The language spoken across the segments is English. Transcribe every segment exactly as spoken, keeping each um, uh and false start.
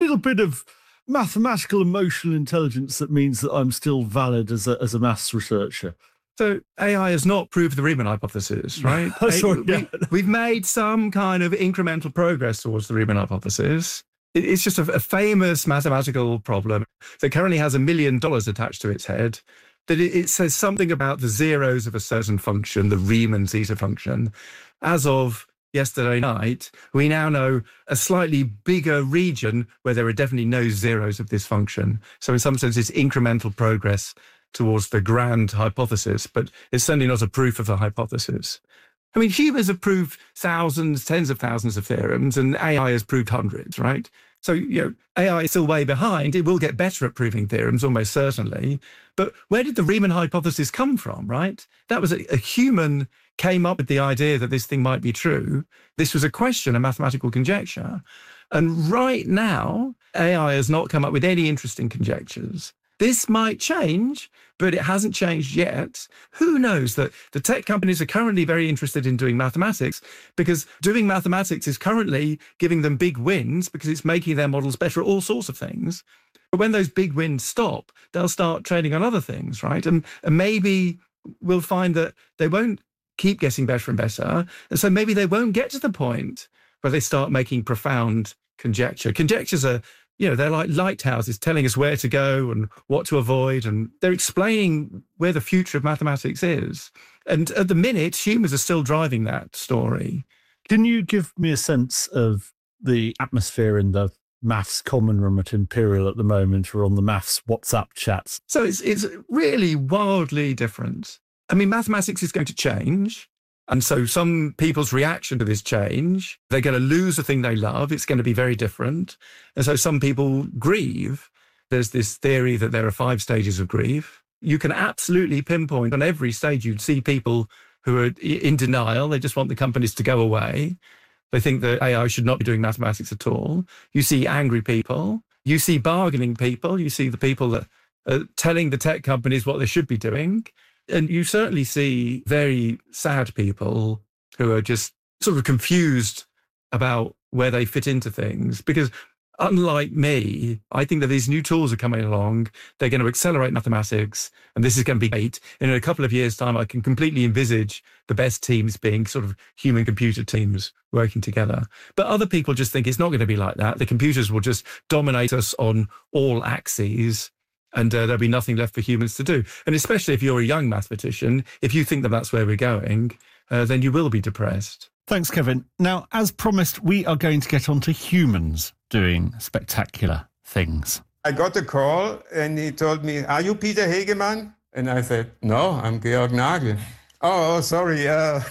little bit of mathematical emotional intelligence that means that I'm still valid as a, as a maths researcher. So A I has not proved the Riemann hypothesis, right? Sorry, we, yeah. We've made some kind of incremental progress towards the Riemann hypothesis. It's just a, a famous mathematical problem that currently has a million dollars attached to its head, that it, it says something about the zeros of a certain function, the Riemann zeta function. As of yesterday night, we now know a slightly bigger region where there are definitely no zeros of this function. So in some sense, it's incremental progress towards the grand hypothesis, but it's certainly not a proof of the hypothesis. I mean, humans have proved thousands, tens of thousands of theorems, and A I has proved hundreds, right? So, you know, A I is still way behind. It will get better at proving theorems, almost certainly. But where did the Riemann hypothesis come from, right? That was a, a human came up with the idea that this thing might be true. This was a question, a mathematical conjecture. And right now, A I has not come up with any interesting conjectures. This might change, but it hasn't changed yet. Who knows that the tech companies are currently very interested in doing mathematics because doing mathematics is currently giving them big wins because it's making their models better at all sorts of things. But when those big wins stop, they'll start trading on other things, right? And, and maybe we'll find that they won't keep getting better and better. And so maybe they won't get to the point where they start making profound conjecture. Conjectures are, you know, they're like lighthouses telling us where to go and what to avoid. And they're explaining where the future of mathematics is. And at the minute, humans are still driving that story. Can you give me a sense of the atmosphere in the maths common room at Imperial at the moment, or on the maths WhatsApp chats? So it's it's really wildly different. I mean, mathematics is going to change. And so some people's reaction to this change, they're going to lose the thing they love. It's going to be very different. And so some people grieve. There's this theory that there are five stages of grief. You can absolutely pinpoint on every stage, you'd see people who are in denial. They just want the companies to go away. They think that A I should not be doing mathematics at all. You see angry people. You see bargaining people. You see the people that are telling the tech companies what they should be doing. And you certainly see very sad people who are just sort of confused about where they fit into things. Because unlike me, I think that these new tools are coming along. They're going to accelerate mathematics, and this is going to be great. And in a couple of years' time, I can completely envisage the best teams being sort of human-computer teams working together. But other people just think it's not going to be like that. The computers will just dominate us on all axes, and uh, there'll be nothing left for humans to do. And especially if you're a young mathematician, if you think that that's where we're going, uh, then you will be depressed. Thanks, Kevin. Now, as promised, we are going to get on to humans doing spectacular things. I got a call and he told me, "Are you Peter Hegemann?" And I said, "No, I'm Georg Nagel." Oh, oh sorry. Uh...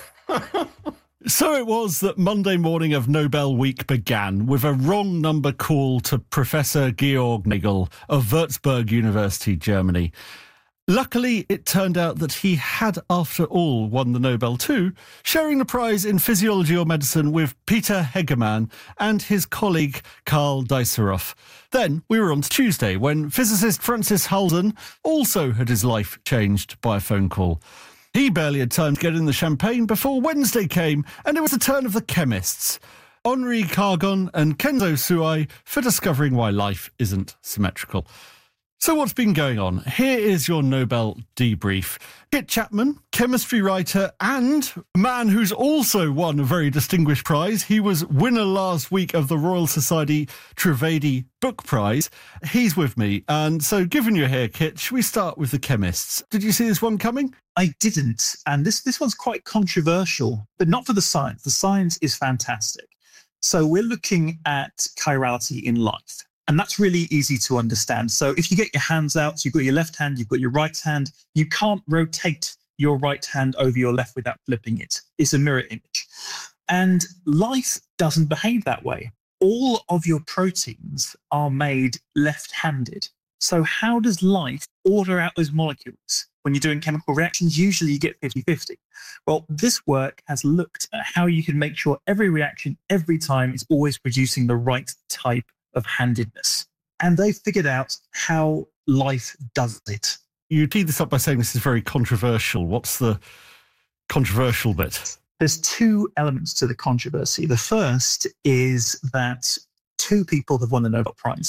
So it was that Monday morning of Nobel Week began with a wrong number call to Professor Georg Nagel of Würzburg University, Germany. Luckily, it turned out that he had, after all, won the Nobel too, sharing the prize in physiology or medicine with Peter Hegemann and his colleague Karl Deisseroff. Then we were on to Tuesday, when physicist Francis Halden also had his life changed by a phone call. He barely had time to get in the champagne before Wednesday came, and it was the turn of the chemists, Henri Cargon and Kenzo Suai, for discovering why life isn't symmetrical. So what's been going on? Here is your Nobel debrief. Kit Chapman, chemistry writer and a man who's also won a very distinguished prize. He was winner last week of the Royal Society Trivedi Book Prize. He's with me. And so given you're here, Kit, should we start with the chemists? Did you see this one coming? I didn't. And this, this one's quite controversial, but not for the science. The science is fantastic. So we're looking at chirality in life. And that's really easy to understand. So if you get your hands out, so you've got your left hand, you've got your right hand, you can't rotate your right hand over your left without flipping it. It's a mirror image. And life doesn't behave that way. All of your proteins are made left-handed. So how does life order out those molecules? When you're doing chemical reactions, usually you get fifty-fifty. Well, this work has looked at how you can make sure every reaction, every time, is always producing the right type of handedness. And they figured out how life does it. You teed this up by saying this is very controversial. What's the controversial bit? There's two elements to the controversy. The first is that two people have won the Nobel Prize.